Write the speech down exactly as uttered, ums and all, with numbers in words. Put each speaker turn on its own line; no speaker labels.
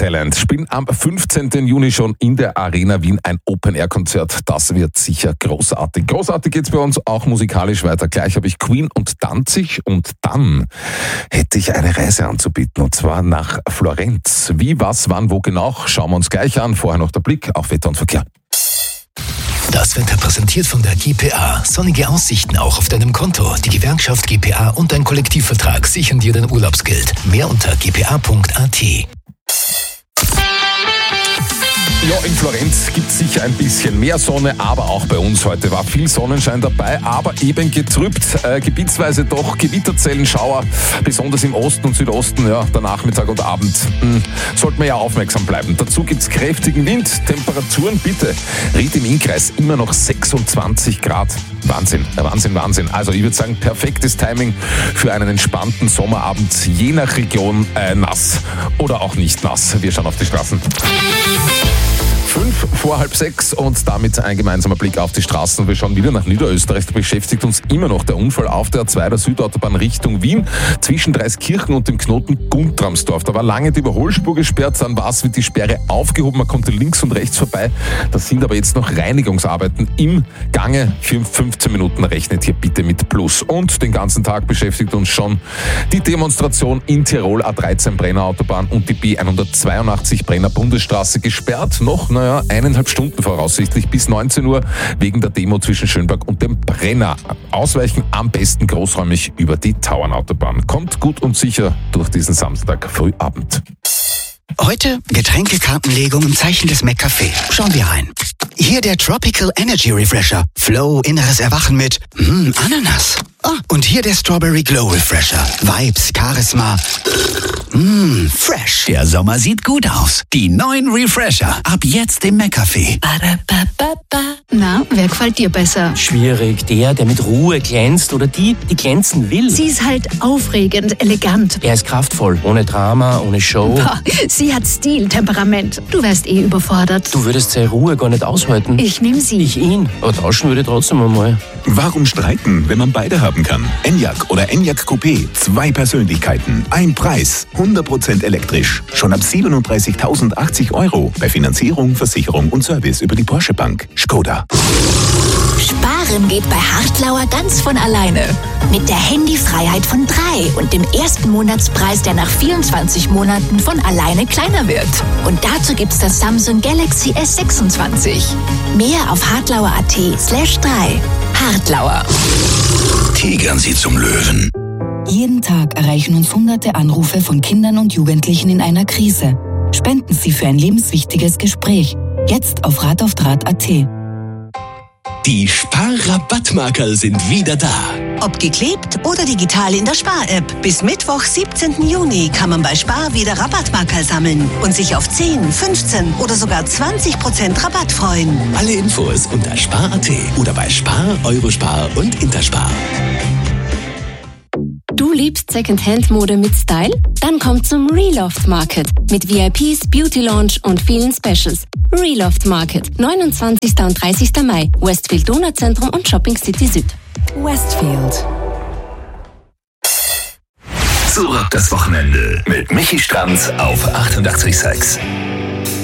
Talent spielen am fünfzehnten Juni schon in der Arena Wien ein Open-Air-Konzert. Das wird sicher großartig. Großartig geht's bei uns auch musikalisch weiter. Gleich habe ich Queen und Danzig und dann hätte ich eine Reise anzubieten und zwar nach Florenz. Wie, was, wann, wo genau, schauen wir uns gleich an. Vorher noch der Blick auf Wetter und Verkehr.
Das Wetter präsentiert von der G P A. Sonnige Aussichten auch auf deinem Konto. Die Gewerkschaft G P A und ein Kollektivvertrag sichern dir dein Urlaubsgeld. Mehr unter g p a punkt a t.
Ja, in Florenz gibt es sicher ein bisschen mehr Sonne, aber auch bei uns heute war viel Sonnenschein dabei, aber eben getrübt, äh, gebietsweise doch Gewitterzellen, Schauer, besonders im Osten und Südosten, ja, der Nachmittag und Abend, hm, sollte man ja aufmerksam bleiben. Dazu gibt es kräftigen Wind, Temperaturen bitte, Ried im Innkreis immer noch sechsundzwanzig Grad. Wahnsinn, Wahnsinn, Wahnsinn. Also ich würde sagen, perfektes Timing für einen entspannten Sommerabend, je nach Region äh, nass oder auch nicht nass. Wir schauen auf die Straßen. Fünf vor halb sechs und damit ein gemeinsamer Blick auf die Straßen. Wir schauen wieder nach Niederösterreich. Da beschäftigt uns immer noch der Unfall auf der A zwei der Südautobahn Richtung Wien zwischen Dreiskirchen und dem Knoten Guntramsdorf. Da war lange die Überholspur gesperrt, dann war es, wird die Sperre aufgehoben. Man konnte links und rechts vorbei. Da sind aber jetzt noch Reinigungsarbeiten im Gange. Für fünfzehn Minuten rechnet hier bitte mit Plus. Und den ganzen Tag beschäftigt uns schon die Demonstration in Tirol, A dreizehn Brenner Autobahn und die B hundertzweiundachtzig Brenner Bundesstraße gesperrt. Noch Naja, eineinhalb Stunden voraussichtlich bis neunzehn Uhr wegen der Demo zwischen Schönberg und dem Brenner. Ausweichen am besten großräumig über die Tauernautobahn. Kommt gut und sicher durch diesen Samstag Frühabend.
Heute Getränkekartenlegung im Zeichen des McCafé. Schauen wir rein. Hier der Tropical Energy Refresher. Flow, inneres Erwachen mit mm, Ananas. Ah, und hier der Strawberry Glow Refresher. Vibes, Charisma. Mmm, fresh.
Der Sommer sieht gut aus. Die neuen Refresher. Ab jetzt im McCafé.
Na, wer gefällt dir besser?
Schwierig. Der, der mit Ruhe glänzt oder die, die glänzen will.
Sie ist halt aufregend, elegant.
Er ist kraftvoll. Ohne Drama, ohne Show.
Boah, sie hat Stil, Temperament. Du wärst eh überfordert.
Du würdest seine Ruhe gar nicht aushalten.
Ich nehm sie.
Ich ihn. Aber tauschen würde ich trotzdem einmal.
Warum streiten, wenn man beide haben kann? Enyaq oder Enyaq Coupé. Zwei Persönlichkeiten. Ein Preis. hundert Prozent elektrisch. Schon ab siebenunddreißigtausendachtzig Euro. Bei Finanzierung, Versicherung und Service über die Porsche Bank. Skoda.
Sparen geht bei Hartlauer ganz von alleine. Mit der Handyfreiheit von drei und dem ersten Monatspreis, der nach vierundzwanzig Monaten von alleine kleiner wird. Und dazu gibt's das Samsung Galaxy S sechsundzwanzig. Mehr auf hartlauer.at slash drei. Hartlauer.
Tigern Sie zum Löwen.
Jeden Tag erreichen uns hunderte Anrufe von Kindern und Jugendlichen in einer Krise. Spenden Sie für ein lebenswichtiges Gespräch. Jetzt auf rat auf draht punkt a t.
Die Sparrabattmarkerl sind wieder da.
Ob geklebt oder digital in der Spar-App. Bis Mittwoch, siebzehnten Juni kann man bei Spar wieder Rabattmarkerl sammeln und sich auf zehn, fünfzehn oder sogar zwanzig Prozent Rabatt freuen.
Alle Infos unter spar punkt a t oder bei Spar, Eurospar und Interspar.
Du liebst Secondhand-Mode mit Style? Dann komm zum Reloft Market mit V I Ps, Beauty Lounge und vielen Specials. Reloft Market, neunundzwanzigsten und dreißigsten Mai, Westfield Donauzentrum und Shopping City Süd.
Westfield.
Zurück das Wochenende mit Michi Stranz auf achtundachtzig Komma sechs.